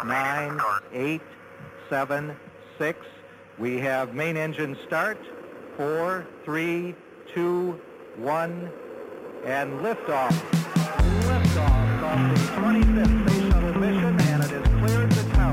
9, 8, 7, 6. We have main engine start. 4, 3, 2, 1, and liftoff.